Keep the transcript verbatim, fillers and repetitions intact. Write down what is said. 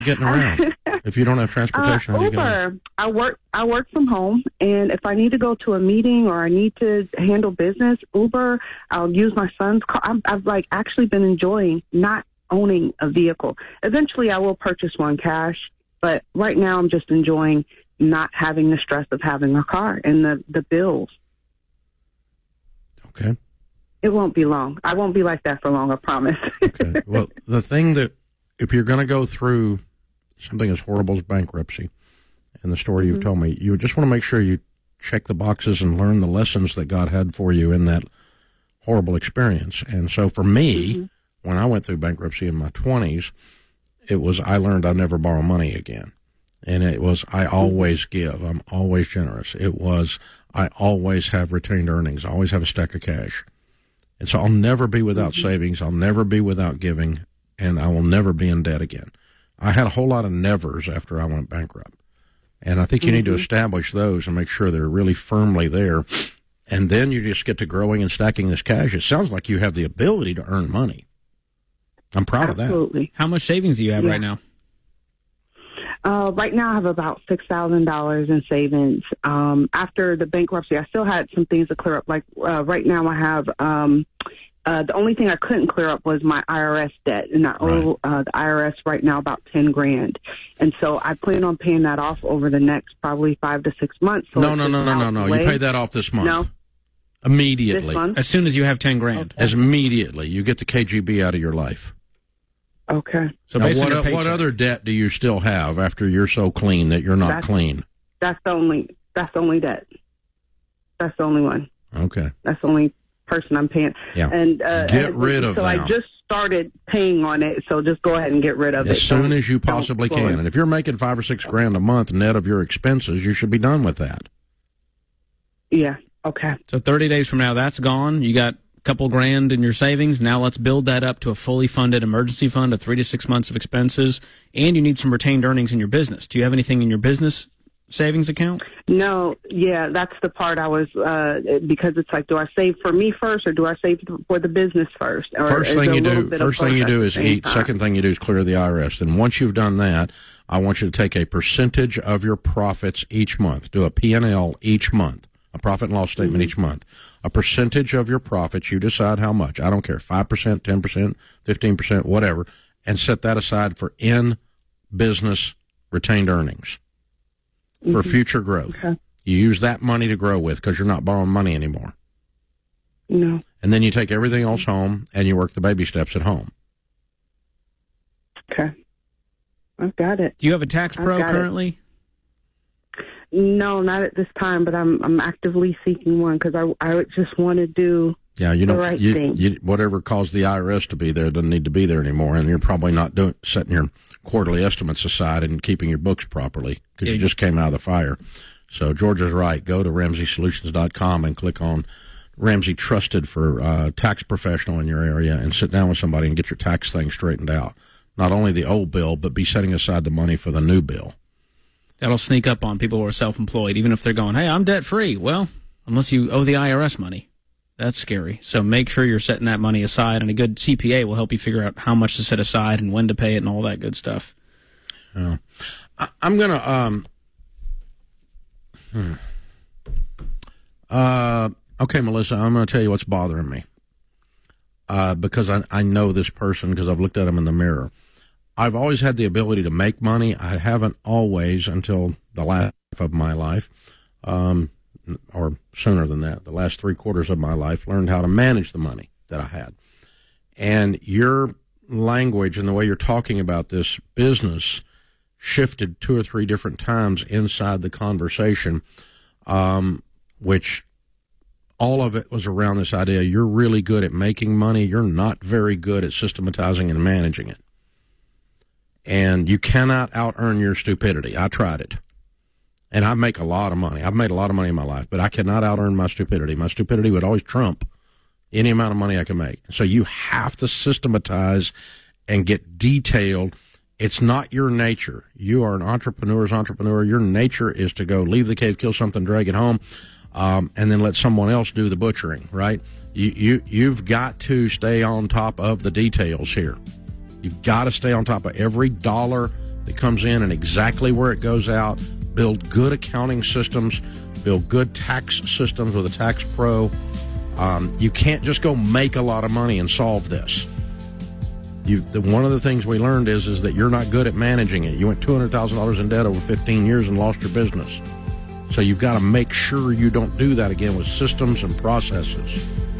getting around? If you don't have transportation, uh, how do you get Uber. around? I work. I work from home, and if I need to go to a meeting or I need to handle business, Uber. I'll use my son's car. I'm, I've like actually been enjoying not owning a vehicle. Eventually, I will purchase one cash, but right now, I'm just enjoying not having the stress of having a car and the the bills. Okay. It won't be long. I won't be like that for long, I promise. Okay. Well, the thing that, if you're going to go through something as horrible as bankruptcy, and the story mm-hmm. you've told me, you just want to make sure you check the boxes and learn the lessons that God had for you in that horrible experience. And so for me, mm-hmm. when I went through bankruptcy in my twenties, it was I learned I'll never borrow money again. And it was I always give. I'm always generous. It was I always have retained earnings. I always have a stack of cash. And so I'll never be without mm-hmm. savings. I'll never be without giving, and I will never be in debt again. I had a whole lot of nevers after I went bankrupt. And I think you mm-hmm. need to establish those and make sure they're really firmly there. And then you just get to growing and stacking this cash. It sounds like you have the ability to earn money. I'm proud Absolutely. of that. How much savings do you have yeah. right now? Uh, right now, I have about six thousand dollars in savings. Um, after the bankruptcy, I still had some things to clear up. Like uh, right now, I have um, uh, the only thing I couldn't clear up was my I R S debt, and I owe uh, the I R S right now about ten grand. And so I plan on paying that off over the next probably five to six months. So no, no, no, no, no, no. You pay that off this month. No. Immediately. This month? As soon as you have ten grand. Okay. As immediately. You get the K G B out of your life. Okay. So now, based what, on your what other debt do you still have after you're so clean that you're not that's, clean? That's the only. That's the only debt. That's the only one. Okay. That's the only person I'm paying. Yeah. And uh, get and, rid of so them. I just started paying on it, so just go ahead and get rid of as it. As soon don't, as you possibly can. And if you're making five or six grand a month net of your expenses, you should be done with that. Yeah. Okay. So thirty days from now, that's gone. You got a couple grand in your savings. Now let's build that up to a fully funded emergency fund of three to six months of expenses. And you need some retained earnings in your business. Do you have anything in your business savings account? No. Yeah, that's the part I was, uh, because it's like, do I save for me first or do I save for the business first? Or first thing you do, first thing you do is eat. Time? Second thing you do is clear the I R S. And once you've done that, I want you to take a percentage of your profits each month. Do a P and L each month. A profit and loss statement mm-hmm. each month. A percentage of your profits, you decide how much. I don't care, five percent, ten percent, fifteen percent, whatever, and set that aside for in-business retained earnings mm-hmm. for future growth. Okay. You use that money to grow with because you're not borrowing money anymore. No. And then you take everything else home and you work the baby steps at home. Okay. I've got it. Do you have a tax pro currently? It. No, not at this time, but I'm I'm actively seeking one because I I just want to do yeah, you the know, right you, thing. You, whatever caused the I R S to be there doesn't need to be there anymore, and you're probably not doing setting your quarterly estimates aside and keeping your books properly because yeah. you just came out of the fire. So Georgia's right. Go to Ramsey Solutions dot com and click on Ramsey Trusted for uh, tax professional in your area, and sit down with somebody and get your tax thing straightened out. Not only the old bill, but be setting aside the money for the new bill. That'll sneak up on people who are self-employed, even if they're going, hey, I'm debt-free. Well, unless you owe the I R S money. That's scary. So make sure you're setting that money aside, and a good C P A will help you figure out how much to set aside and when to pay it and all that good stuff. Oh. I, I'm going to... Um, hmm. uh, okay, Melissa, I'm going to tell you what's bothering me. Uh, because I, I know this person because I've looked at him in the mirror. I've always had the ability to make money. I haven't always, until the last of my life, um, or sooner than that, the last three quarters of my life, learned how to manage the money that I had. And your language and the way you're talking about this business shifted two or three different times inside the conversation, um, which all of it was around this idea, you're really good at making money. You're not very good at systematizing and managing it. And you cannot out-earn your stupidity. I tried it. And I make a lot of money. I've made a lot of money in my life, but I cannot out-earn my stupidity. My stupidity would always trump any amount of money I can make. So you have to systematize and get detailed. It's not your nature. You are an entrepreneur's entrepreneur. Your nature is to go leave the cave, kill something, drag it home, um, and then let someone else do the butchering, right? You, you, you've got to stay on top of the details here. You've got to stay on top of every dollar that comes in and exactly where it goes out. Build good accounting systems. Build good tax systems with a tax pro. Um, you can't just go make a lot of money and solve this. You, the, one of the things we learned is is that you're not good at managing it. You went two hundred thousand dollars in debt over fifteen years and lost your business. So you've got to make sure you don't do that again with systems and processes.